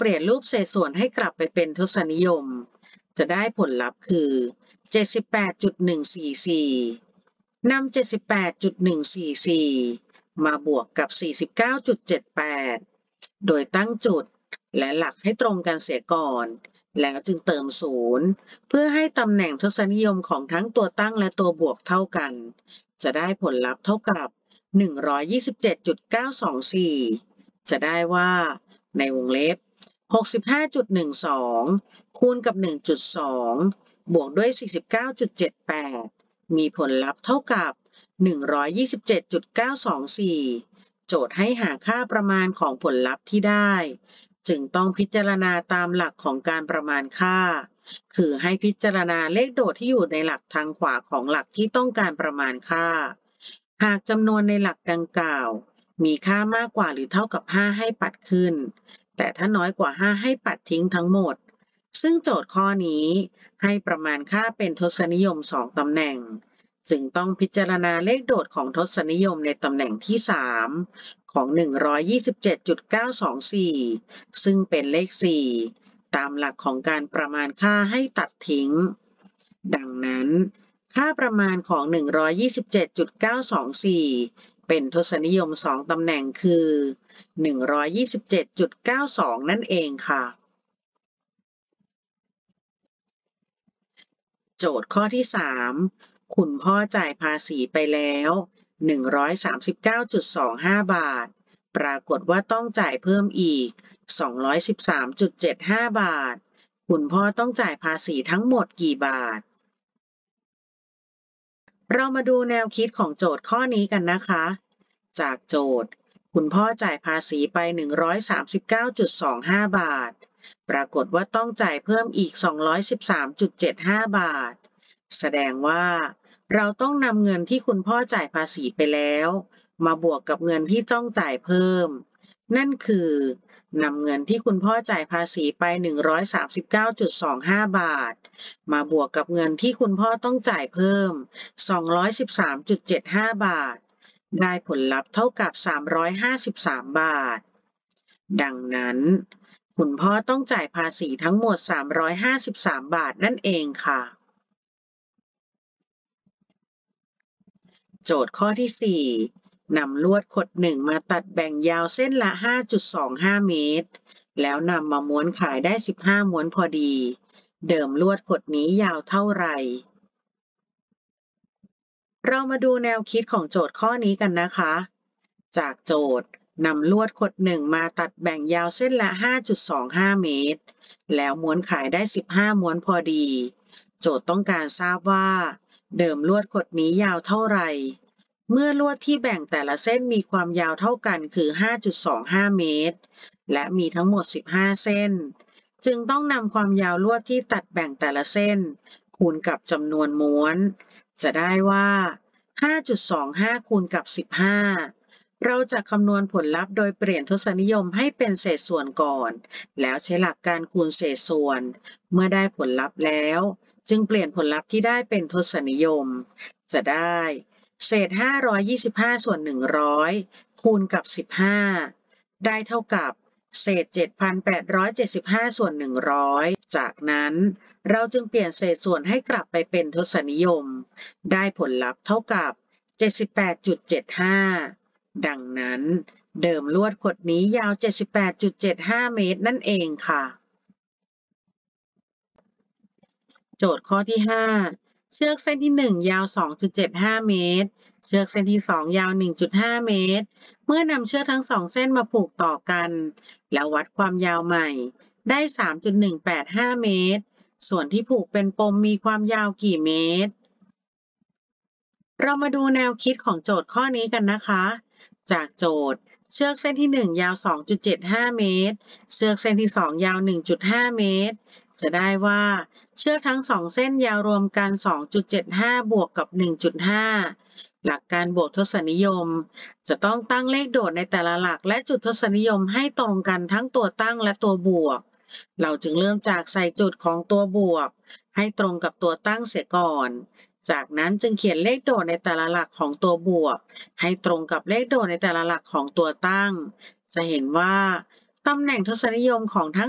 เปลี่ยนรูปเศษส่วนให้กลับไปเป็นทศนิยมจะได้ผลลัพธ์คือ 78.144 นำ 78.144 มาบวกกับ 49.78 โดยตั้งจุดและหลักให้ตรงกันเสียก่อนแล้วจึงเติม0เพื่อให้ตำแหน่งทศนิยมของทั้งตัวตั้งและตัวบวกเท่ากันจะได้ผลลัพธ์เท่ากับ 127.924 จะได้ว่าในวงเล็บ 65.12 คูณกับ 1.2 บวกด้วย 49.78 มีผลลัพธ์เท่ากับ 127.924 โจทย์ให้หาค่าประมาณของผลลัพธ์ที่ได้จึงต้องพิจารณาตามหลักของการประมาณค่าคือให้พิจารณาเลขโดดที่อยู่ในหลักทางขวาของหลักที่ต้องการประมาณค่าหากจำนวนในหลักดังกล่าวมีค่ามากกว่าหรือเท่ากับ5ให้ปัดขึ้นแต่ถ้าน้อยกว่า5ให้ปัดทิ้งทั้งหมดซึ่งโจทย์ข้อนี้ให้ประมาณค่าเป็นทศนิยม2ตำแหน่งจึงต้องพิจารณาเลขโดดของทศนิยมในตำแหน่งที่3ของ 127.924 ซึ่งเป็นเลข4ตามหลักของการประมาณค่าให้ตัดทิ้งดังนั้นค่าประมาณของ 127.924 เป็นทศนิยม2ตำแหน่งคือ 127.92 นั่นเองค่ะโจทย์ข้อที่3คุณพ่อจ่ายภาษีไปแล้ว 139.25 บาทปรากฏว่าต้องจ่ายเพิ่มอีก 213.75 บาทคุณพ่อต้องจ่ายภาษีทั้งหมดกี่บาทเรามาดูแนวคิดของโจทย์ข้อนี้กันนะคะจากโจทย์คุณพ่อจ่ายภาษีไป 139.25 บาทปรากฏว่าต้องจ่ายเพิ่มอีก 213.75 บาทแสดงว่าเราต้องนำเงินที่คุณพ่อจ่ายภาษีไปแล้วมาบวกกับเงินที่ต้องจ่ายเพิ่มนั่นคือนำเงินที่คุณพ่อจ่ายภาษีไป 139.25 บาทมาบวกกับเงินที่คุณพ่อต้องจ่ายเพิ่ม 213.75 บาทได้ผลลัพธ์เท่ากับ 353 บาทดังนั้นคุณพ่อต้องจ่ายภาษีทั้งหมด 353 บาทนั่นเองค่ะโจทย์ข้อที่4นำลวดขด1มาตัดแบ่งยาวเส้นละ 5.25 เมตรแล้วนำมาม้วนขายได้15ม้วนพอดีเดิมลวดขดนี้ยาวเท่าไหร่เรามาดูแนวคิดของโจทย์ข้อนี้กันนะคะจากโจทย์นำลวดขด1มาตัดแบ่งยาวเส้นละ 5.25 เมตรแล้วม้วนขายได้15ม้วนพอดีโจทย์ต้องการทราบว่าเดิมลวดขดนี้ยาวเท่าไหร่เมื่อลวดที่แบ่งแต่ละเส้นมีความยาวเท่ากันคือ 5.25 เมตรและมีทั้งหมด15เส้นจึงต้องนำความยาวลวดที่ตัดแบ่งแต่ละเส้นคูณกับจำนวนม้วนจะได้ว่า 5.25 คูณกับ15เราจะคำนวณผลลัพธ์โดยเปลี่ยนทศนิยมให้เป็นเศษส่วนก่อนแล้วใช้หลักการคูณเศษส่วนเมื่อได้ผลลัพธ์แล้วจึงเปลี่ยนผลลัพธ์ที่ได้เป็นทศนิยมจะได้เศษ525ส่วน100คูณกับ15ได้เท่ากับเศษ 7,875 ส่วน100จากนั้นเราจึงเปลี่ยนเศษส่วนให้กลับไปเป็นทศนิยมได้ผลลัพธ์เท่ากับ 78.75 ดังนั้นเดิมลวดขดนี้ยาว 78.75 เมตรนั่นเองค่ะโจทย์ข้อที่5เชือกเส้นที่1ยาว 2.75 เมตรเชือกเส้นที่2ยาว 1.5 เมตรเมื่อนำเชือกทั้ง2เส้นมาผูกต่อกันแล้ววัดความยาวใหม่ได้ 3.185 เมตรส่วนที่ผูกเป็นปมมีความยาวกี่เมตรเรามาดูแนวคิดของโจทย์ข้อนี้กันนะคะจากโจทย์เชือกเส้นที่1ยาว 2.75 เมตรเชือกเส้นที่2ยาว 1.5 เมตรจะได้ว่าเชือกทั้ง2เส้นยาวรวมกัน 2.75 บวกกับ 1.5 หลักการบวกทศนิยมจะต้องตั้งเลขโดดในแต่ละหลักและจุดทศนิยมให้ตรงกันทั้งตัวตั้งและตัวบวกเราจึงเริ่มจากใส่จุดของตัวบวกให้ตรงกับตัวตั้งเสียก่อนจากนั้นจึงเขียนเลขโดดในแต่ละหลักของตัวบวกให้ตรงกับเลขโดดในแต่ละหลักของตัวตั้งจะเห็นว่าตำแหน่งทศนิยมของทั้ง